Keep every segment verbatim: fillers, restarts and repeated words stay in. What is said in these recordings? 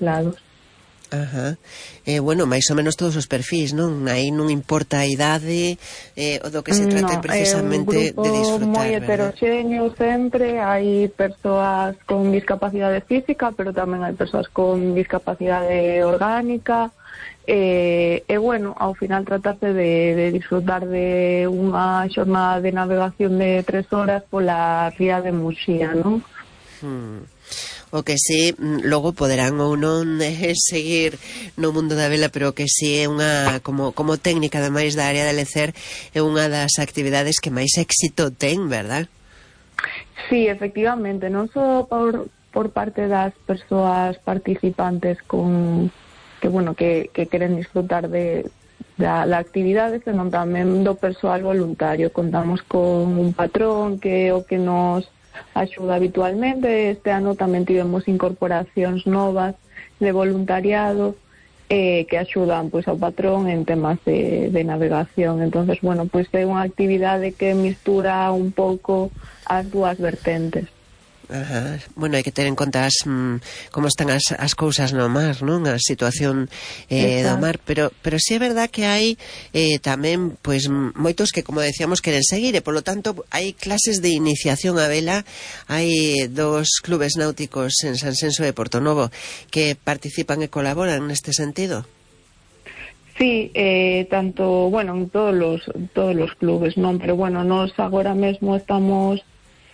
teclados. Ajá. Eh, bueno, máis ou menos todos os perfis, non? Aí non importa a idade, eh, o do que se trata no, precisamente é un grupo de disfrutar, moi heteroxéneo sempre, hai persoas con discapacidade física, pero tamén hai persoas con discapacidade orgánica, e, e bueno, ao final tratarse de, de disfrutar de unha xornada de navegación de tres horas pola ría de Muxía, non? Hmm. O que si, logo poderán ou non eh, seguir no mundo da vela, pero que si é unha, como, como técnica, ademais da área de lecer, é unha das actividades que máis éxito ten, verdad? Sí, efectivamente, non só por, por parte das persoas participantes con que, bueno, que, que queren disfrutar de da, da actividade, senón tamén do persoal voluntario. Contamos con un patrón que o que nos axuda habitualmente. Este ano tamén tivemos incorporacións novas de voluntariado eh, que axudan pois ao patrón en temas de, de navegación. Entonces, bueno, pois é unha actividade que mistura un pouco as dúas vertentes. Ajá. Bueno, hai que ter en conta as, mm, como están as, as cousas no mar, non? A situación eh, do mar, pero pero si é verdad que hai eh, tamén pois moitos que, como decíamos, queren seguir, e polo tanto hai clases de iniciación á vela. Hai dos clubes náuticos en Sanxenxo e Portonovo que participan e colaboran neste sentido. Sí, eh, tanto, bueno, en todos los, todos los clubes, non? Pero bueno, nos agora mesmo estamos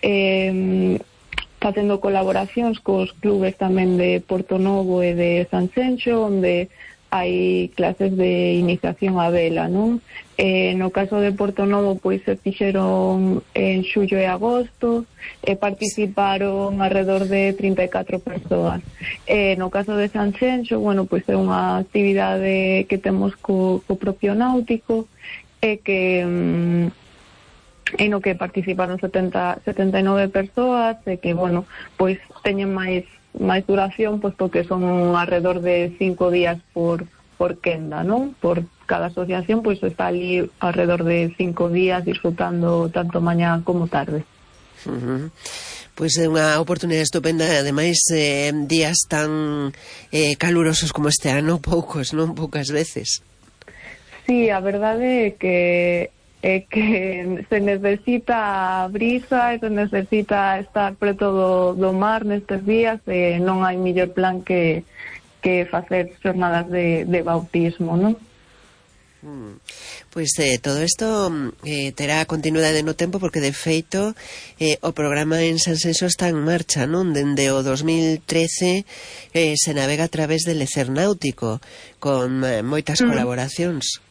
eh, facendo colaboracións cos clubes tamén de Portonovo e de Sanxenxo, onde hai clases de iniciación á vela, non? Eh, no caso de Portonovo, pois se fixeron en xullo e agosto, e participaron alrededor de trinta e catro persoas. Eh, no caso de Sanxenxo, bueno, pois é unha actividade que temos co, co propio náutico, e que... Mm, e no que participaron setenta, setenta e nove persoas, e que, bueno, pois teñen máis máis duración, pois porque son alrededor de cinco días por por quenda, non? Por cada asociación, pois está ali alrededor de cinco días disfrutando tanto mañá como tarde. Uh-huh. Pois é unha oportunidade estupenda, ademais eh, días tan eh, calurosos como este ano, poucos, non? Poucas veces. Sí, a verdade é que é que se necesita brisa e se necesita estar preto do, do mar nestes días, e non hai mellor plan que, que facer xornadas de, de bautismo, non? Mm. Pois eh, todo isto eh, terá continuidade no tempo, porque de feito eh, o programa en Sanxenxo está en marcha, non? Dende o dos mil trece eh, se navega a través de Lecer Náutico, con eh, moitas mm. colaboracións.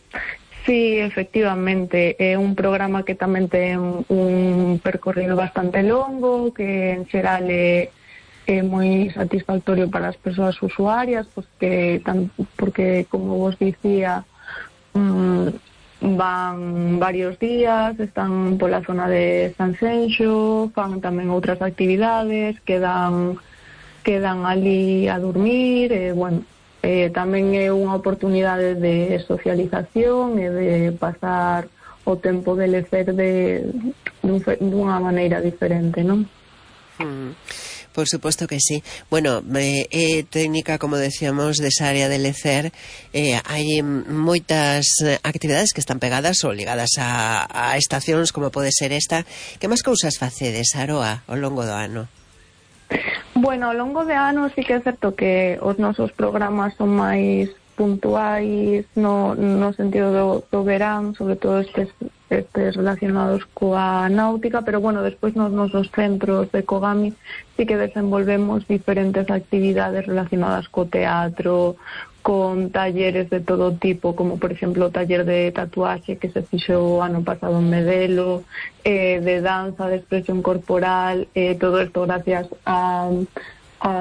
Sí, efectivamente, é un programa que tamén ten un percorrido bastante longo, que en xeral é, é moi satisfactorio para as persoas usuarias, porque, tan, porque como vos dicía, um, van varios días, están pola zona de Sanxenxo, fan tamén outras actividades, quedan, quedan ali a dormir, e, bueno, Eh, tamén é unha oportunidade de socialización e de pasar o tempo de lecer de, de dunha maneira diferente, non? Mm. Por suposto que sí. Bueno, é eh, técnica, como decíamos, desa área de lecer. Eh, hai moitas actividades que están pegadas ou ligadas a, a estacións, como pode ser esta. Que máis cousas facedes, Aroa, ao longo do ano? Bueno, ao longo de ano sí que é certo que os nosos programas son máis puntuais no, no sentido do, do verán, sobre todo estes, estes relacionados coa náutica, pero bueno, despois nos nosos centros de Kogami sí que desenvolvemos diferentes actividades relacionadas co teatro, con talleres de todo tipo, como por exemplo o taller de tatuaxe que se fixo o ano pasado en Medelo, eh, de danza, de expresión corporal, eh, todo isto gracias a, a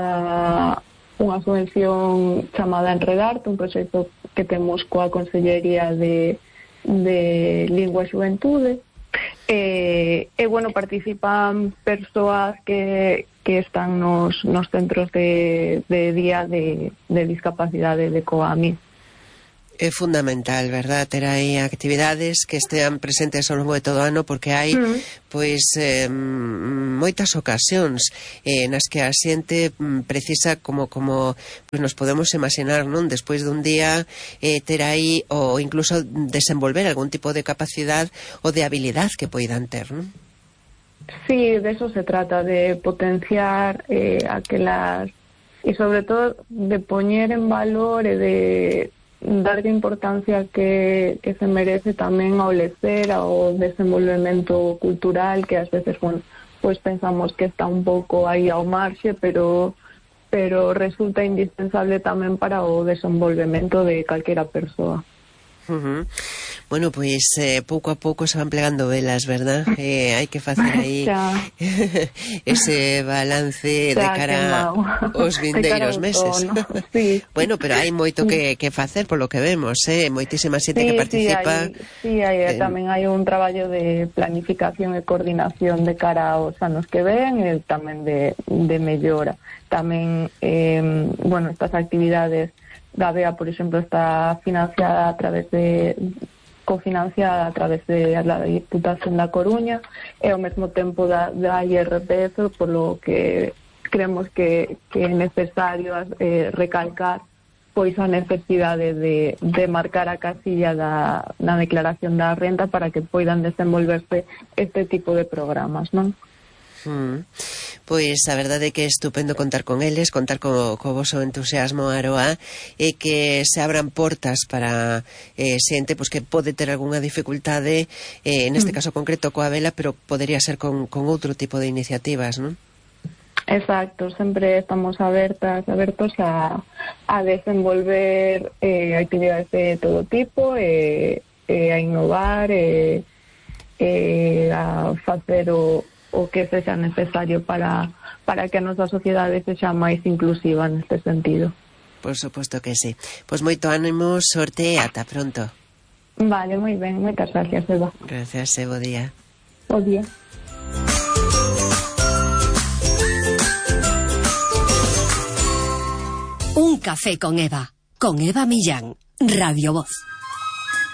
unha subvención chamada Enredarte, un proxecto que temos coa Consellería de, de Lingua e Xuventude. E, e bueno, participan persoas que, que están nos, nos centros de, de día de, de discapacidade de Coami. É fundamental, verdad, ter aí actividades que estean presentes ao longo de todo o ano, porque hai, mm. pois, eh, moitas ocasións eh, nas que a xente precisa, como como pues, nos podemos imaginar, non? Despois dun día eh, ter aí, ou incluso desenvolver algún tipo de capacidade ou de habilidade que poidan ter, non? Sí, de eso se trata, de potenciar eh, aquelas, y sobre todo de poñer en valor e de darlle importancia que, que se merece tamén ao lecer, ao desenvolvemento cultural, que ás veces, bueno, pues pensamos que está un pouco aí ao marxe, pero pero resulta indispensable tamén para o desenvolvemento de calquera persoa. Uh-huh. Bueno, pois eh, pouco a pouco se van plegando velas, verdad? Eh, hai que facer aí ese balance de cara aos vindeiros meses. Sí. Bueno, pero hai moito que, que facer polo que vemos, eh? Moitísima xente sí, que participa. Sí, hai, sí, hai, eh, tamén hai un traballo de planificación e coordinación de cara aos anos que ven e tamén de, de mellora. Tamén, eh, bueno, estas actividades da B E A, por exemplo, está financiada a través de cofinanciada a través de la Diputación da Coruña e ao mesmo tempo da, da I R P F, por lo que creemos que, que é necesario eh, recalcar pois a necesidade de, de marcar a casilla da, na declaración da renta para que poidan desenvolverse este tipo de programas, non? Mm. Pois a verdade é que é estupendo contar con eles, contar co, co voso entusiasmo, Aroa, e que se abran portas para eh, xente pois, que pode ter algunha dificultade, eh, neste mm. caso concreto coa vela, pero podería ser con, con outro tipo de iniciativas, non? Exacto, sempre estamos abertas, abertos a, a desenvolver eh, actividades de todo tipo, eh, eh, a innovar, eh, eh, a facer o o que sexa necesario para, para que a nosa sociedade sexa máis inclusiva neste sentido. Por suposto que sí. Pois moito ánimo, sorte e ata pronto. Vale, moi ben, moitas gracias, Eva. Gracias, e bo día. Bo día. Un café con Eva, con Eva Millán, Radio Voz.